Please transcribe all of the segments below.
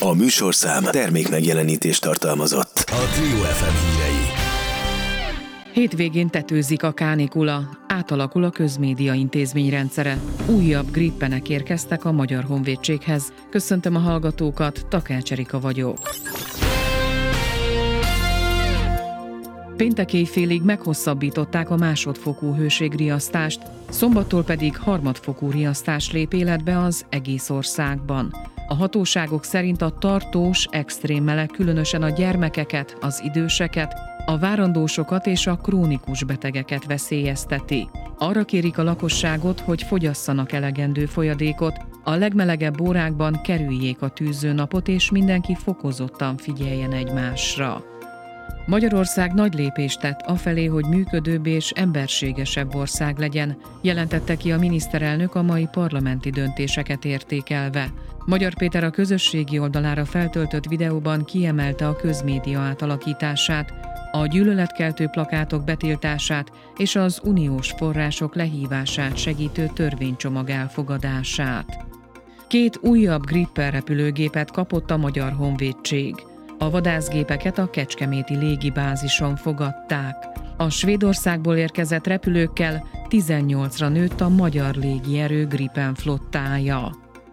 A műsorszám termékmegjelenítést tartalmazott. A Trio FM hírei. Hétvégén tetőzik a kánikula, átalakul a közmédia intézmény rendszere. Újabb grippenek érkeztek a Magyar Honvédséghez. Köszöntöm a hallgatókat, Takács Erika vagyok. Péntek éjfélig meghosszabbították a másodfokú hőségriasztást, szombattól pedig harmadfokú riasztás lép életbe az egész országban. A hatóságok szerint a tartós, extrém meleg különösen a gyermekeket, az időseket, a várandósokat és a krónikus betegeket veszélyezteti. Arra kérik a lakosságot, hogy fogyasszanak elegendő folyadékot, a legmelegebb órákban kerüljék a tűzőnapot és mindenki fokozottan figyeljen egymásra. Magyarország nagy lépést tett afelé, hogy működőbb és emberségesebb ország legyen, jelentette ki a miniszterelnök a mai parlamenti döntéseket értékelve. Magyar Péter a közösségi oldalára feltöltött videóban kiemelte a közmédia átalakítását, a gyűlöletkeltő plakátok betiltását és az uniós források lehívását segítő törvénycsomag elfogadását. 2 újabb Gripen repülőgépet kapott a Magyar Honvédség. A vadászgépeket a kecskeméti légibázison fogadták. A Svédországból érkezett repülőkkel 18-ra nőtt a magyar légierő Gripen flottája.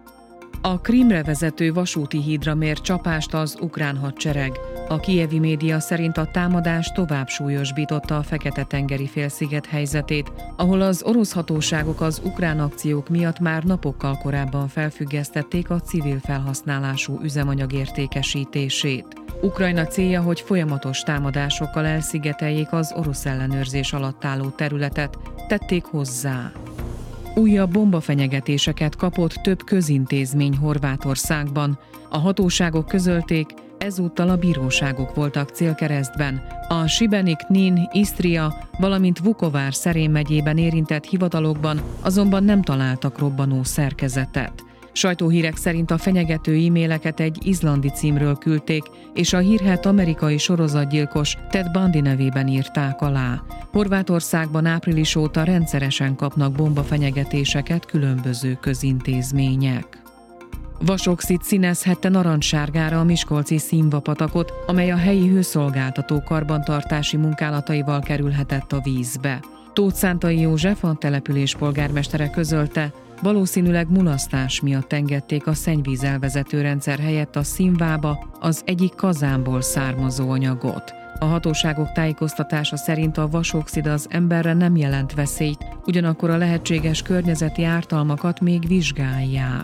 A Krímre vezető vasúti hídra mért csapást az ukrán hadsereg. A kijevi média szerint a támadás tovább súlyosbította a Fekete-tengeri félsziget helyzetét, ahol az orosz hatóságok az ukrán akciók miatt már napokkal korábban felfüggesztették a civil felhasználású üzemanyag értékesítését. Ukrajna célja, hogy folyamatos támadásokkal elszigeteljék az orosz ellenőrzés alatt álló területet, tették hozzá. Újabb bombafenyegetéseket kapott több közintézmény Horvátországban. A hatóságok közölték, ezúttal a bíróságok voltak célkeresztben. A Šibenik, Nin, Isztria, valamint Vukovár Szerém megyében érintett hivatalokban azonban nem találtak robbanó szerkezetet. Sajtóhírek szerint a fenyegető e-maileket egy izlandi címről küldték, és a hírhedt amerikai sorozatgyilkos Ted Bundy nevében írták alá. Horvátországban április óta rendszeresen kapnak bombafenyegetéseket különböző közintézmények. Vasoxid színezhette narancssárgára a miskolci Színvapatakot, amely a helyi hőszolgáltató karbantartási munkálataival kerülhetett a vízbe. Tóth Szántai József, a település polgármestere közölte, valószínűleg mulasztás miatt engedték a szennyvízelvezető rendszer helyett a színvába az egyik kazánból származó anyagot. A hatóságok tájékoztatása szerint a vasoxid az emberre nem jelent veszélyt, ugyanakkor a lehetséges környezeti ártalmakat még vizsgálják.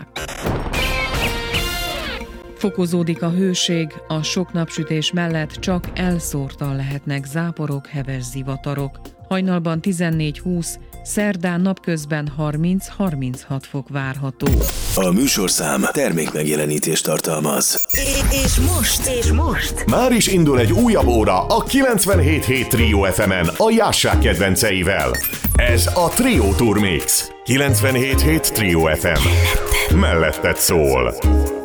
Fokozódik a hőség, a sok napsütés mellett csak elszórtan lehetnek záporok, heves zivatarok. Hajnalban 14-20, szerdán napközben 30-36 fok várható. A műsorszám termékmegjelenítést tartalmaz. És most? Már is indul egy újabb óra a 97.7 Trio FM-en a Jássák kedvenceivel. Ez a Trio Tour Mix. 97.7 Trio FM. Melletted szól.